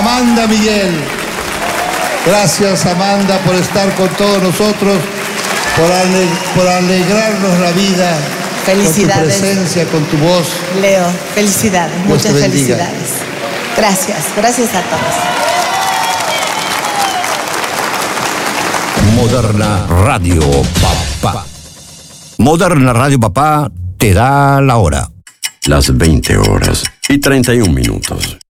Amanda Miguel. Gracias, Amanda, por estar con todos nosotros, por alegrarnos la vida. Felicidades. Con tu presencia, con tu voz. Leo, felicidades, Dios muchas te bendiga. felicidades. Gracias a todos. Moderna Radio Papá. Moderna Radio Papá te da la hora. Las 20 horas y 31 minutos.